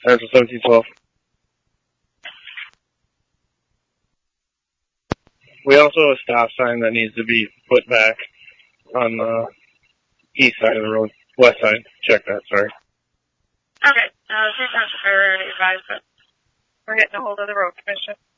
That's a 1712. We also have a stop sign that needs to be put back on the east side of the road. West side. Check that, sorry. Okay. Sometimes I already advised, but we're getting a hold of the road commission.